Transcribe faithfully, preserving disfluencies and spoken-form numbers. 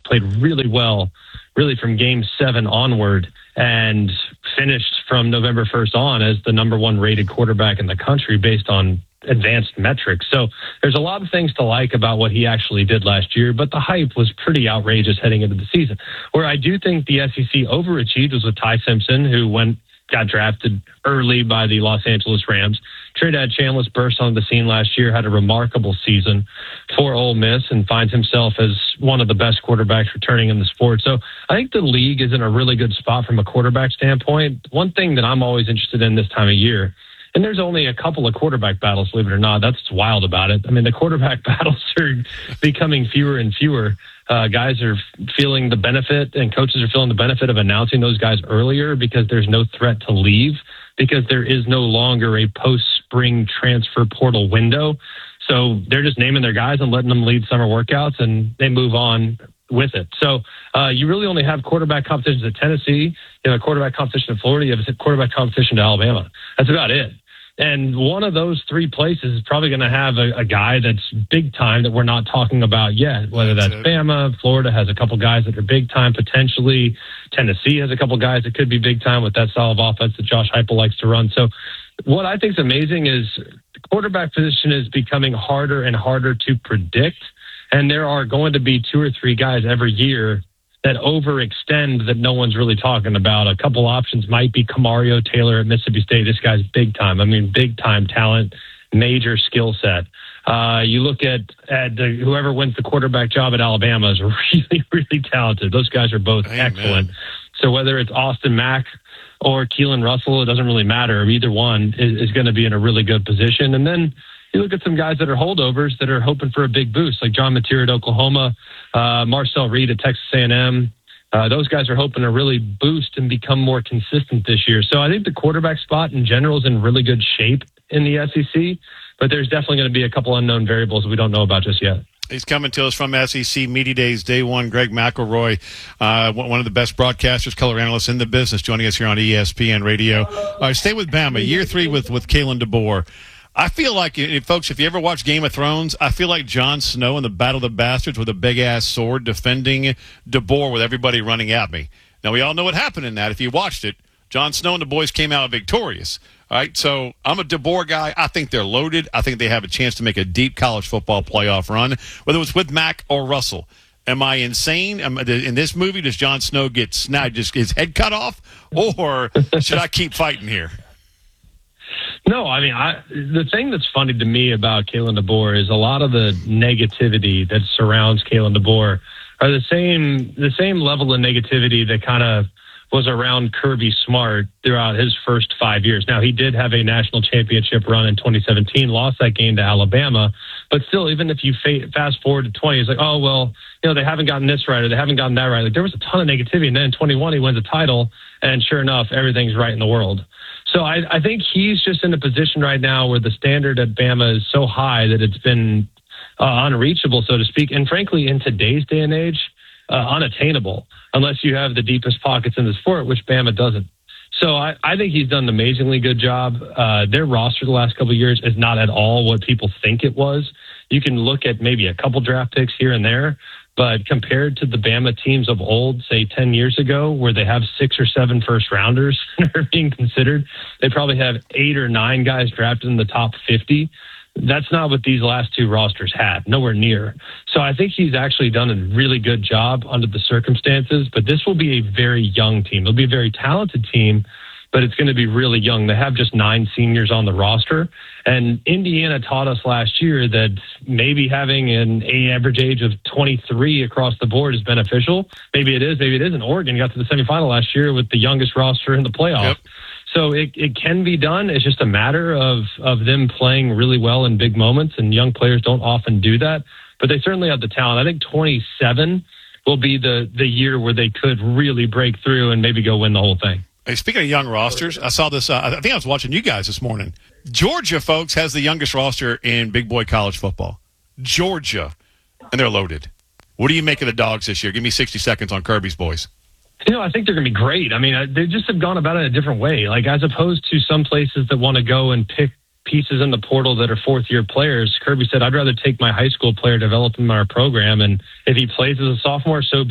played really well, really from game seven onward, and finished from November first on as the number one rated quarterback in the country based on advanced metrics. So there's a lot of things to like about what he actually did last year, but the hype was pretty outrageous heading into the season. Where I do think the S E C overachieved was with Ty Simpson, who went got drafted early by the Los Angeles Rams. Trinidad Chambliss burst onto the scene last year, had a remarkable season for Ole Miss, and finds himself as one of the best quarterbacks returning in the sport. So I think the league is in a really good spot from a quarterback standpoint. One thing that I'm always interested in this time of year, and there's only a couple of quarterback battles, believe it or not. That's what's wild about it. I mean, the quarterback battles are becoming fewer and fewer. Uh, guys are feeling the benefit, and coaches are feeling the benefit of announcing those guys earlier because there's no threat to leave, because there is no longer a post-spring transfer portal window. So they're just naming their guys and letting them lead summer workouts, and they move on with it. So uh, you really only have quarterback competitions at Tennessee, you have a quarterback competition at Florida, you have a quarterback competition to Alabama. That's about it. And one of those three places is probably going to have a, a guy that's big time that we're not talking about yet, whether that's, that's Bama. Florida has a couple guys that are big time potentially. Tennessee has a couple guys that could be big time with that style of offense that Josh Heupel likes to run. So what I think is amazing is the quarterback position is becoming harder and harder to predict. And there are going to be two or three guys every year that overextend that no one's really talking about. A couple options might be Kamario Taylor at Mississippi State. This guy's big time. I mean, big time talent, major skill set. Uh, you look at, at the, whoever wins the quarterback job at Alabama is really, really talented. Those guys are both Amen. excellent. So whether it's Austin Mack or Keelan Russell, it doesn't really matter. Either one is, is going to be in a really good position. And then you look at some guys that are holdovers that are hoping for a big boost, like John Mateer at Oklahoma, uh, Marcel Reed at Texas A and M. Uh, those guys are hoping to really boost and become more consistent this year. So I think the quarterback spot in general is in really good shape in the S E C, but there's definitely going to be a couple unknown variables we don't know about just yet. He's coming to us from S E C Media Days, Day One. Greg McElroy, uh, one of the best broadcasters, color analysts in the business, joining us here on E S P N Radio. All right, stay with Bama. Year three with, with Kalen DeBoer. I feel like, folks, if you ever watch Game of Thrones, I feel like Jon Snow in the Battle of the Bastards with a big-ass sword defending DeBoer with everybody running at me. Now, we all know what happened in that. If you watched it, Jon Snow and the boys came out victorious. All right, so I'm a DeBoer guy. I think they're loaded. I think they have a chance to make a deep college football playoff run, whether it's with Mack or Russell. Am I insane? Am, in this movie, does Jon Snow get snapped, just his head cut off, or should I keep fighting here? No, I mean, I, the thing that's funny to me about Kalen DeBoer is a lot of the negativity that surrounds Kalen DeBoer are the same the same level of negativity that kind of was around Kirby Smart throughout his first five years. Now, he did have a national championship run in twenty seventeen, lost that game to Alabama, but still, even if you fa- fast forward to twenty, it's like, oh, well, you know, they haven't gotten this right or they haven't gotten that right. Like, there was a ton of negativity, and then in twenty-one, he wins a title, and sure enough, everything's right in the world. So I, I think he's just in a position right now where the standard at Bama is so high that it's been uh, unreachable, so to speak. And frankly, in today's day and age, uh, unattainable, unless you have the deepest pockets in the sport, which Bama doesn't. So I, I think he's done an amazingly good job. Uh, their roster the last couple of years is not at all what people think it was. You can look at maybe a couple draft picks here and there, but compared to the Bama teams of old, say ten years ago, where they have six or seven first rounders that are being considered, they probably have eight or nine guys drafted in the top fifty. That's not what these last two rosters had, nowhere near. So I think he's actually done a really good job under the circumstances, but this will be a very young team. It'll be a very talented team, but it's going to be really young. They have just nine seniors on the roster. And Indiana taught us last year that maybe having an average age of twenty-three across the board is beneficial. Maybe it is, maybe it isn't. Oregon got to the semifinal last year with the youngest roster in the playoff. Yep. So it, it can be done. It's just a matter of, of them playing really well in big moments, and young players don't often do that. But they certainly have the talent. I think twenty-seven will be the, the year where they could really break through and maybe go win the whole thing. Hey, speaking of young rosters, I saw this. Uh, I think I was watching you guys this morning. Georgia, folks, has the youngest roster in big boy college football. Georgia, and they're loaded. What do you make of the Dogs this year? Give me sixty seconds on Kirby's boys. You know, I think they're going to be great. I mean, they just have gone about it a different way. Like, as opposed to some places that want to go and pick pieces in the portal that are fourth-year players, Kirby said, I'd rather take my high school player, develop him in our program, and if he plays as a sophomore, so be